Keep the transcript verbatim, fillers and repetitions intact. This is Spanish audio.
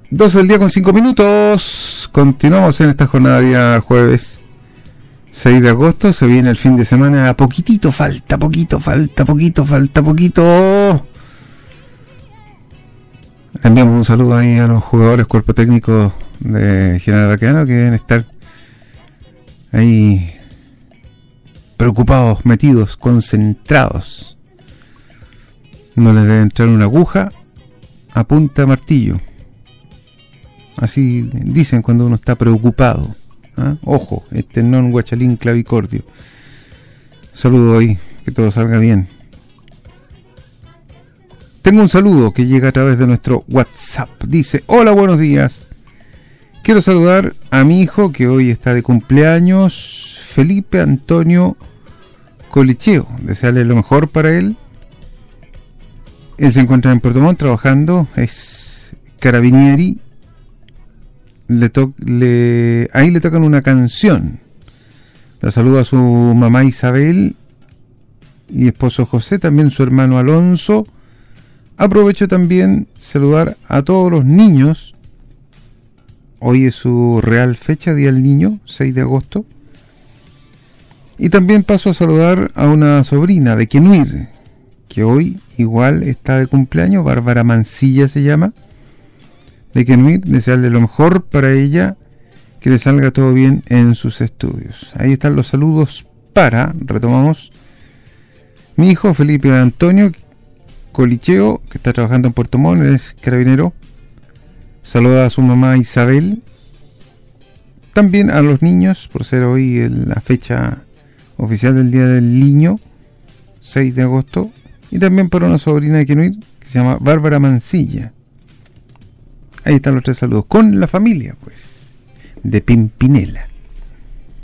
doce del día con cinco minutos. Continuamos en esta jornada día jueves seis de agosto. Se viene el fin de semana. A poquitito falta, poquito, falta, poquito, falta, poquito. Le enviamos un saludo ahí a los jugadores, cuerpo técnico de General Baqueano, que deben estar ahí preocupados, metidos, concentrados. No les debe entrar una aguja a punta de martillo. Así dicen cuando uno está preocupado. ¿Ah? Ojo, esternón, guachalín, clavicordio. Saludo ahí, que todo salga bien. Tengo un saludo que llega a través de nuestro WhatsApp. Dice: hola, buenos días. Quiero saludar a mi hijo que hoy está de cumpleaños, Felipe Antonio Colicheo. Desearle lo mejor para él. Él se encuentra en Puerto Montt trabajando, es carabinieri. Le to- le, ahí le tocan una canción. La saluda a su mamá Isabel y esposo José, también su hermano Alonso. Aprovecho también saludar a todos los niños. Hoy es su real fecha, Día del Niño, seis de agosto. Y también paso a saludar a una sobrina de Quenuir, que hoy igual está de cumpleaños, Bárbara Mancilla se llama, de Quenuir. Desearle lo mejor para ella, que le salga todo bien en sus estudios. Ahí están los saludos para, retomamos, mi hijo Felipe Antonio Colicheo, que está trabajando en Puerto Montt, es carabinero. Saluda a su mamá Isabel. También a los niños, por ser hoy el, la fecha oficial del Día del Niño, seis de agosto. Y también para una sobrina de Quenuir, que se llama Bárbara Mancilla. Ahí están los tres saludos, con la familia, pues, de Pimpinela.